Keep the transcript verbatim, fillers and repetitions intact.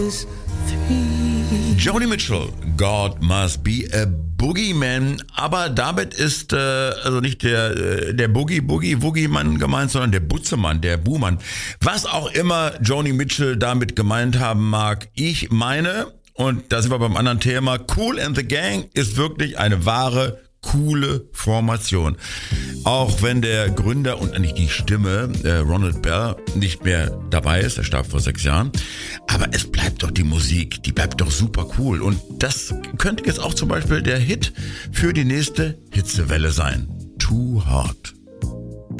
Joni Mitchell, God Must Be a Boogeyman, aber damit ist äh, also nicht der äh, der Boogie Boogie Woogie-Mann gemeint, sondern der Butzemann, der Buhmann. Was auch immer Joni Mitchell damit gemeint haben mag, ich meine, und da sind wir beim anderen Thema, Kool and the Gang ist wirklich eine wahre coole Formation. Auch wenn der Gründer und eigentlich die Stimme, äh, Ronald Bell, nicht mehr dabei ist, er starb vor sechs Jahren, aber es bleibt doch die Musik, die bleibt doch super cool. Und das könnte jetzt auch zum Beispiel der Hit für die nächste Hitzewelle sein. Too Hot.